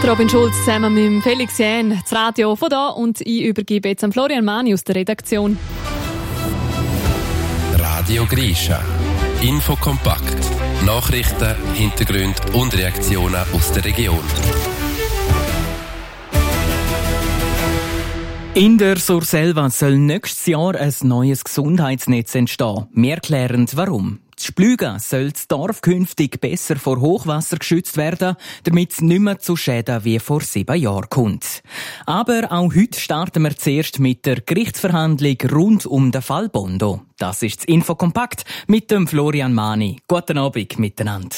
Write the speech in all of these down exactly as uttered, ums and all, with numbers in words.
Robin Schulz zusammen mit Felix Jähn, das Radio von da, und ich übergebe jetzt an Florian Mani aus der Redaktion. Radio Grisha. Infokompakt. Nachrichten, Hintergründe und Reaktionen aus der Region. In der Surselva soll nächstes Jahr ein neues Gesundheitsnetz entstehen. Wir erklären, warum. Die Splüga soll das Dorf künftig besser vor Hochwasser geschützt werden, damit es nicht mehr zu Schäden wie vor sieben Jahren kommt. Aber auch heute starten wir zuerst mit der Gerichtsverhandlung rund um den Fall Bondo. Das ist das Infokompakt mit dem Florian Mani. Guten Abend miteinander.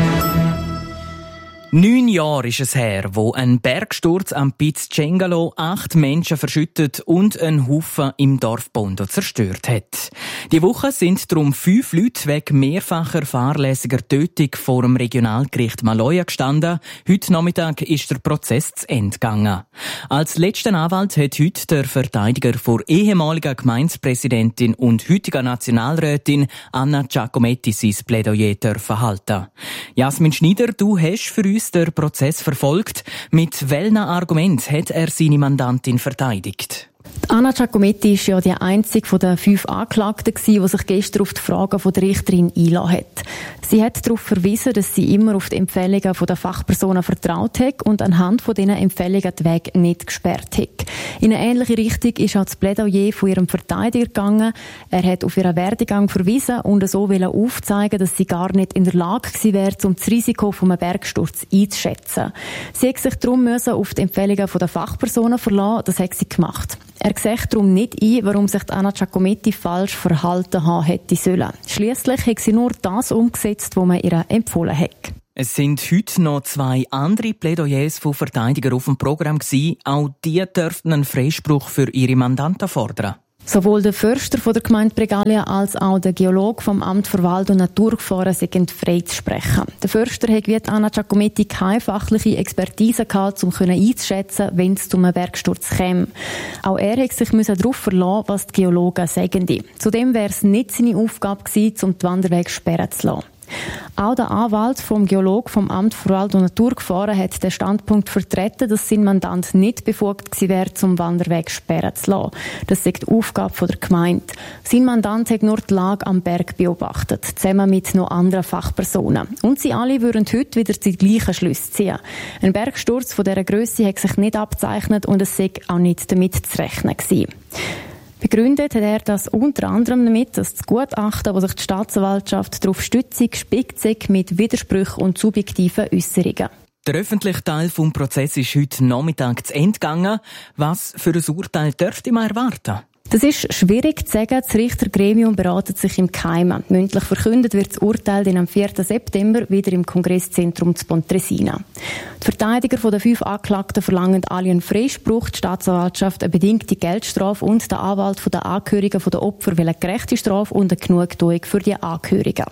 Neun Jahre ist es her, wo ein Bergsturz am Piz Cengalo acht Menschen verschüttet und einen Haufen im Dorf Bondo zerstört hat. Die Woche sind darum fünf Leute wegen mehrfacher fahrlässiger Tötung vor dem Regionalgericht Maloja gestanden. Heute Nachmittag ist der Prozess zu Ende gegangen. Als letzten Anwalt hat heute der Verteidiger vor ehemaliger Gemeindepräsidentin und heutiger Nationalrätin Anna Giacometti sein Plädoyer dürfen halten. Jasmin Schneider, du hast für uns der Prozess verfolgt. Mit welchen Argument hat er seine Mandantin verteidigt? Anna Giacometti ist ja die einzige von den fünf Anklagten, die sich gestern auf die Fragen der Richterin einlassen hat. Sie hat darauf verwiesen, dass sie immer auf die Empfehlungen der Fachpersonen vertraut hat und anhand von diesen Empfehlungen den Weg nicht gesperrt hat. In eine ähnliche Richtung ist auch das Plädoyer von ihrem Verteidiger gegangen. Er hat auf ihren Werdegang verwiesen und so aufzeigen, dass sie gar nicht in der Lage gewesen wäre, um das Risiko eines Bergsturzes einzuschätzen. Sie hat sich darum auf die Empfehlungen der Fachpersonen verlassen. Das hat sie gemacht. Er sieht darum nicht ein, warum sich Anna Giacometti falsch verhalten haben hätte sollen. Schliesslich hat sie nur das umgesetzt, was man ihr empfohlen hat. Es sind heute noch zwei andere Plädoyers von Verteidigern auf dem Programm gewesen. Auch die dürften einen Freispruch für ihre Mandanten fordern. Sowohl der Förster von der Gemeinde Bregaglia als auch der Geologe vom Amt für Wald- und Naturgefahren sind frei zu sprechen. Der Förster hat wie Anna Giacometti keine fachliche Expertise gehabt, um einzuschätzen, wenn es zu einem Bergsturz käme. Auch er hat sich darauf verlassen, was die Geologen sagen. Zudem wäre es nicht seine Aufgabe gewesen, um die Wanderwege sperren zu lassen. Auch der Anwalt vom Geolog vom Amt für Wald- und Naturgefahren hat den Standpunkt vertreten, dass sein Mandant nicht befugt gewesen wäre, zum Wanderweg sperren zu lassen. Das ist die Aufgabe der Gemeinde. Sein Mandant hat nur die Lage am Berg beobachtet, zusammen mit noch anderen Fachpersonen. Und sie alle würden heute wieder die gleichen Schlüsse ziehen. Ein Bergsturz von dieser Grösse hat sich nicht abgezeichnet und es sei auch nicht damit zu rechnen gewesen. Begründet hat er das unter anderem damit, dass das Gutachten, das sich die Staatsanwaltschaft darauf stützt, gespickt sei mit Widersprüchen und subjektiven Äusserungen. Der öffentliche Teil des Prozesses ist heute Nachmittag zu Ende gegangen. Was für ein Urteil dürfte man erwarten? Das ist schwierig zu sagen. Das Richtergremium beratet sich im Keim. Mündlich verkündet wird das Urteil dann am vierten September wieder im Kongresszentrum zu Pontresina. Die Verteidiger der fünf Anklagten verlangen alle einen Freispruch, die Staatsanwaltschaft eine bedingte Geldstrafe und der Anwalt der Angehörigen der Opfer will eine gerechte Strafe und eine Genugtuung für die Angehörigen.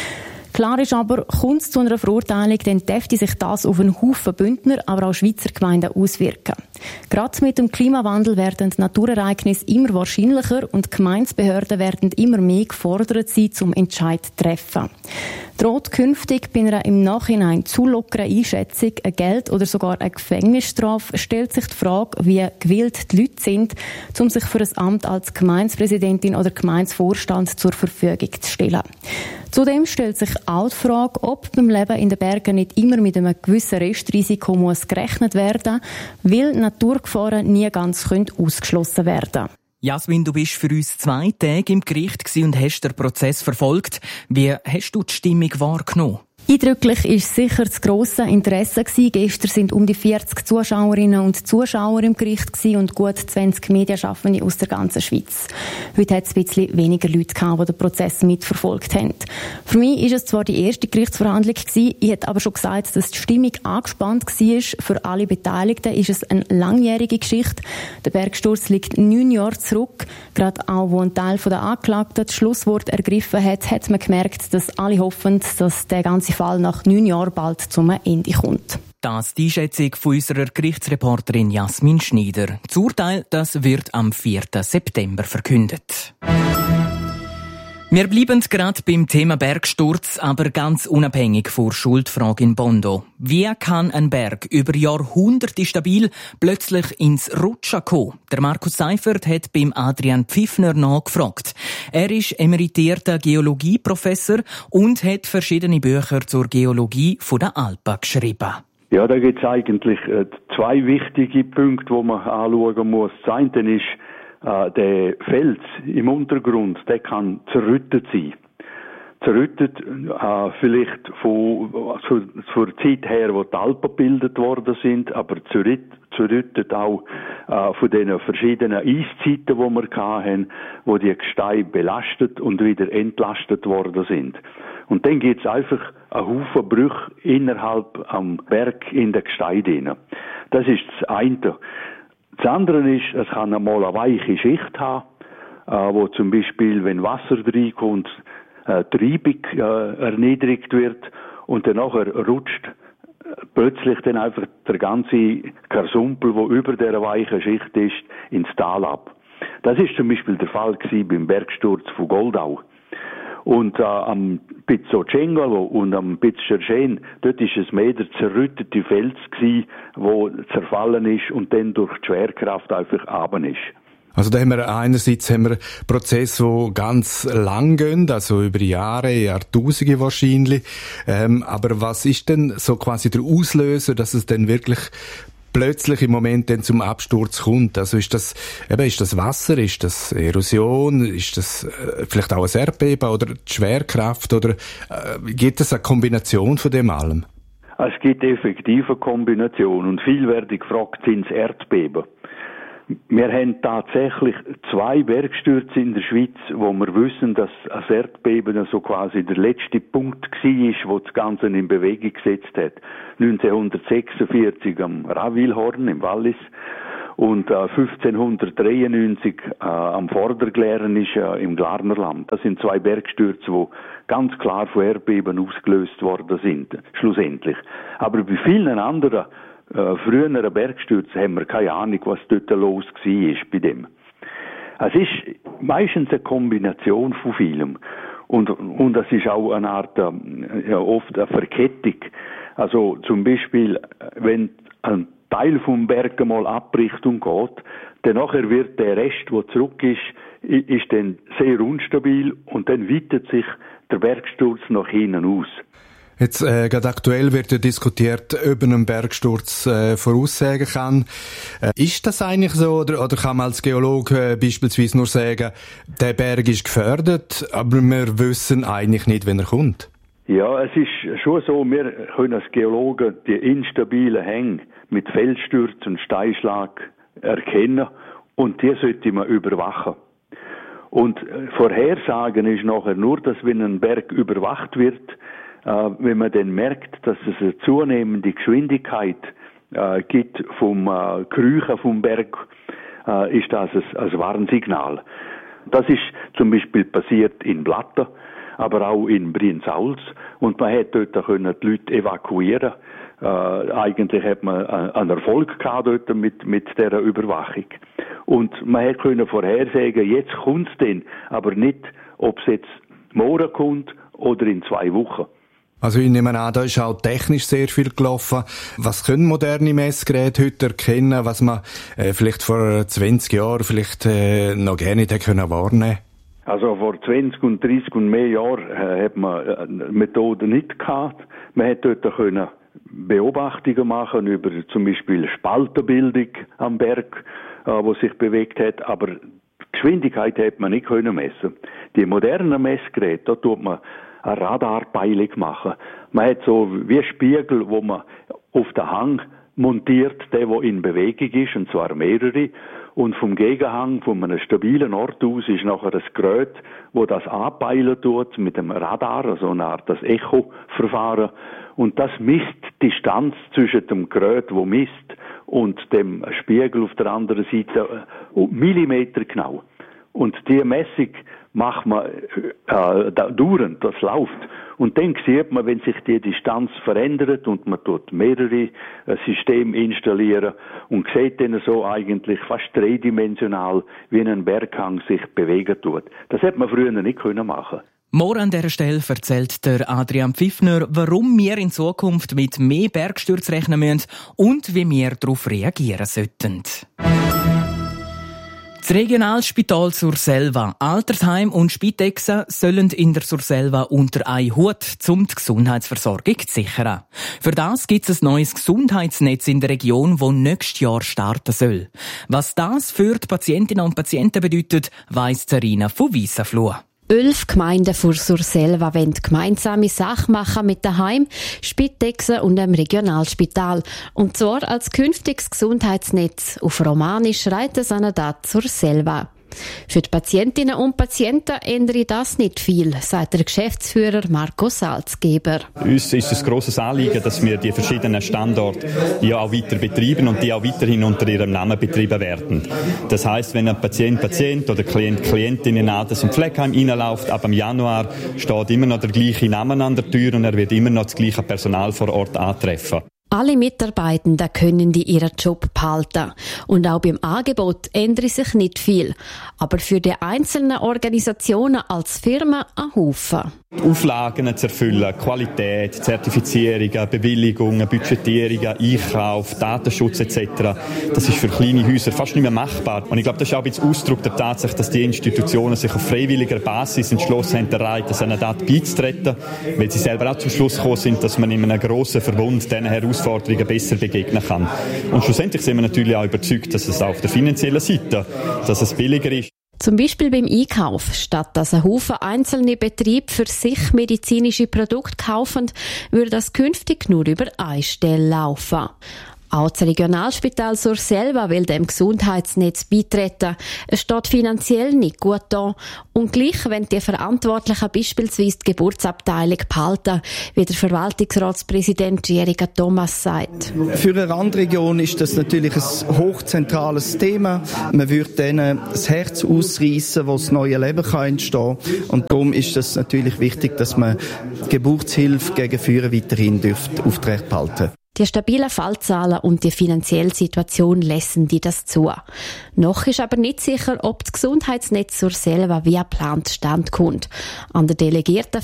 Klar ist aber, kommt es zu einer Verurteilung, dann dürfte sich das auf einen Haufen Bündner, aber auch Schweizer Gemeinden auswirken. Gerade mit dem Klimawandel werden die Naturereignisse immer wahrscheinlicher und die Gemeindebehörden werden immer mehr gefordert sein, zum Entscheid zu treffen. Droht künftig bei einer im Nachhinein zu lockeren Einschätzung ein Geld- oder sogar eine Gefängnisstrafe, stellt sich die Frage, wie gewillt die Leute sind, um sich für ein Amt als Gemeindepräsidentin oder Gemeindevorstand zur Verfügung zu stellen. Zudem stellt sich auch die Frage, ob beim Leben in den Bergen nicht immer mit einem gewissen Restrisiko muss gerechnet werden, weil Naturgefahren nie ganz ausgeschlossen werden können. Jasmin, du bist für uns zwei Tage im Gericht und hast den Prozess verfolgt. Wie hast du die Stimmung wahrgenommen? Eindrücklich war sicher das grosse Interesse. Gestern sind um die vierzig Zuschauerinnen und Zuschauer im Gericht und gut zwanzig Medienschaffende aus der ganzen Schweiz. Heute hat es ein bisschen weniger Leute gehabt, die den Prozess mitverfolgt haben. Für mich war es zwar die erste Gerichtsverhandlung, ich hätte aber schon gesagt, dass die Stimmung angespannt war. Für alle Beteiligten ist es eine langjährige Geschichte. Der Bergsturz liegt neun Jahre zurück. Gerade auch, wo ein Teil der Anklagten das Schlusswort ergriffen hat, hat man gemerkt, dass alle hoffen, dass der ganze Fall nach neun Jahren bald zum Ende kommt. Das ist die Einschätzung von unserer Gerichtsreporterin Jasmin Schneider. Das Urteil, das wird am vierten September verkündet. Wir bleiben gerade beim Thema Bergsturz, aber ganz unabhängig von Schuldfrage in Bondo. Wie kann ein Berg über Jahrhunderte stabil plötzlich ins Rutschen kommen? Der Markus Seifert hat beim Adrian Pfiffner nachgefragt. Er ist emeritierter Geologieprofessor und hat verschiedene Bücher zur Geologie der Alpen geschrieben. Ja, da gibt es eigentlich äh, zwei wichtige Punkte, die man anschauen muss. Das eine ist, äh, der Fels im Untergrund, der kann zerrüttet sein. Zerrüttet äh, vielleicht von, von, von der Zeit her, wo die Alpen gebildet worden sind, aber zerrüttet, zerrüttet auch äh, von den verschiedenen Eiszeiten, die wir hatten, wo die Gesteine belastet und wieder entlastet worden sind. Und dann gibt es einfach einen Haufen Brüche innerhalb am Berg in den Gestein drin. Das ist das eine. Das andere ist, es kann einmal eine weiche Schicht haben, äh, wo zum Beispiel, wenn Wasser reinkommt, äh, die Reibung äh, erniedrigt wird und dann nachher rutscht äh, plötzlich dann einfach der ganze Karsumpel, der über der weichen Schicht ist, ins Tal ab. Das ist zum Beispiel der Fall gewesen beim Bergsturz von Goldau. Und äh, am Pizzo Cengalo und am Pizzerschen, dort ist es mehr der zerrüttete Fels gsi, wo zerfallen ist und dann durch die Schwerkraft einfach runter ist. Also da haben wir einerseits haben wir Prozesse, die ganz lang gehen, also über Jahre, Jahrtausende wahrscheinlich. Ähm, aber was ist denn so quasi der Auslöser, dass es dann wirklich plötzlich im Moment dann zum Absturz kommt? Also ist das, eben, ist das Wasser, ist das Erosion, ist das äh, vielleicht auch ein Erdbeben oder die Schwerkraft oder äh, gibt es eine Kombination von dem allem? Es gibt effektiv eine Kombination und viel werde gefragt, sind es Erdbeben. Wir haben tatsächlich zwei Bergstürze in der Schweiz, wo wir wissen, dass das Erdbeben so quasi der letzte Punkt war, wo das Ganze in Bewegung gesetzt hat. neunzehnhundertsechsundvierzig am Ravillhorn im Wallis und äh, fünfzehnhundertdreiundneunzig äh, am Vorderglären ist äh, im Glarnerland. Das sind zwei Bergstürze, die ganz klar von Erdbeben ausgelöst worden sind, schlussendlich. Aber bei vielen anderen Äh, früheren Bergstürzen haben wir keine Ahnung, was dort los war bei dem. Es ist meistens eine Kombination von vielem. Und, und es ist auch eine Art, äh, ja, oft eine Verkettung. Also zum Beispiel, wenn ein Teil vom Berg einmal abbricht und geht, dann nachher wird der Rest, der zurück ist, ist dann sehr unstabil und dann weitet sich der Bergsturz nach hinten aus. Jetzt äh, gerade aktuell wird ja diskutiert, ob man einen Bergsturz äh, voraussagen kann. Äh, ist das eigentlich so oder, oder kann man als Geologe äh, beispielsweise nur sagen, der Berg ist gefährdet, aber wir wissen eigentlich nicht, wenn er kommt? Ja, es ist schon so, wir können als Geologen die instabilen Hänge mit Felssturz und Steinschlag erkennen und die sollte man überwachen. Und Vorhersagen ist nachher nur, dass wenn ein Berg überwacht wird, äh, wenn man dann merkt, dass es eine zunehmende Geschwindigkeit äh, gibt vom äh, Kriechen vom Berg, äh, ist das ein, ein Warnsignal. Das ist zum Beispiel passiert in Blatten, aber auch in Brienz-Sauls und man hat dort können die Leute evakuieren. Äh, eigentlich hat man einen Erfolg gehabt dort mit, mit dieser Überwachung. Und man hat können vorhersagen, jetzt kommt es denn, aber nicht, ob es jetzt morgen kommt oder in zwei Wochen. Also ich nehme an, da ist auch technisch sehr viel gelaufen. Was können moderne Messgeräte heute erkennen, was man äh, vielleicht vor zwanzig Jahren vielleicht äh, noch gerne nicht können wahrnehmen? Also vor zwanzig und dreissig und mehr Jahren äh, hat man äh, Methoden nicht gehabt. Man hat dort können Beobachtungen machen über zum Beispiel Spaltenbildung am Berg, äh, wo sich bewegt hat, aber die Geschwindigkeit hat man nicht können messen. Die modernen Messgeräte, da tut man eine Radarpeilung machen. Man hat so wie Spiegel, wo man auf den Hang montiert, der, der in Bewegung ist, und zwar mehrere. Und vom Gegenhang, von einem stabilen Ort aus, ist nachher das Gerät, wo das anpeilen tut, mit dem Radar, also eine Art das Echo-Verfahren. Und das misst die Distanz zwischen dem Gerät, wo misst, und dem Spiegel auf der anderen Seite Millimeter genau. Und diese Messung macht man äh, dauernd, das läuft. Und dann sieht man, wenn sich die Distanz verändert und man tut mehrere äh, Systeme installieren und sieht dann so eigentlich fast dreidimensional, wie ein Berghang sich bewegen tut. Das hätte man früher nicht können machen. Morgen an dieser Stelle erzählt der Adrian Pfiffner, warum wir in Zukunft mit mehr Bergstürzen rechnen müssen und wie wir darauf reagieren sollten. Das Regionalspital Surselva, Altersheim und Spitexe sollen in der Surselva unter einen Hut, um die Gesundheitsversorgung zu sichern. Für das gibt es ein neues Gesundheitsnetz in der Region, das nächstes Jahr starten soll. Was das für die Patientinnen und Patienten bedeutet, weiss Zarina von Wiesenfluh. Elf Gemeinden vor Surselva wollen gemeinsame Sache machen mit den Heim, Spitexen und dem Regionalspital. Und zwar als künftiges Gesundheitsnetz. Auf Romanisch schreit es an dat Surselva. Für die Patientinnen und Patienten ändere das nicht viel, sagt der Geschäftsführer Marco Salzgeber. Uns ist es ein grosses Anliegen, dass wir die verschiedenen Standorte ja auch weiter betreiben und die auch weiterhin unter ihrem Namen betrieben werden. Das heisst, wenn ein Patient, Patient oder Klient, Klientin in ein Alters- und Pflegeheim reinläuft, ab dem Januar steht immer noch der gleiche Name an der Tür und er wird immer noch das gleiche Personal vor Ort antreffen. Alle Mitarbeitenden können die ihren Job behalten. Und auch beim Angebot ändert sich nicht viel. Aber für die einzelnen Organisationen als Firma ein Haufen. Auflagen zu erfüllen, Qualität, Zertifizierungen, Bewilligungen, Budgetierungen, Einkauf, Datenschutz et cetera. Das ist für kleine Häuser fast nicht mehr machbar. Und ich glaube, das ist auch ein bisschen Ausdruck der Tatsache, dass die Institutionen sich auf freiwilliger Basis entschlossen haben, der Reiter einer Dat beizutreten, weil sie selber auch zum Schluss gekommen sind, dass man in einem grossen Verbund diesen Herausforderungen besser begegnen kann. Und schlussendlich sind wir natürlich auch überzeugt, dass es auch auf der finanziellen Seite, dass es billiger ist. Zum Beispiel beim Einkauf. Statt dass ein Haufen einzelne Betriebe für sich medizinische Produkte kaufen, würde das künftig nur über eine Stelle laufen. Auch das Regionalspital Surselva will dem Gesundheitsnetz beitreten. Es steht finanziell nicht gut da. Und gleich, wenn die Verantwortlichen beispielsweise die Geburtsabteilung behalten, wie der Verwaltungsratspräsident Erika Thomas sagt. Für eine Randregion ist das natürlich ein hochzentrales Thema. Man würde denen das Herz ausreißen, wo das neue Leben kann entstehen kann. Und darum ist es natürlich wichtig, dass man die Geburtshilfe gegen Führen weiterhin aufrecht behalten. Die stabilen Fallzahlen und die finanzielle Situation lassen die das zu. Noch ist aber nicht sicher, ob das Gesundheitsnetz Surselva wie geplant standkommt. An der Delegierten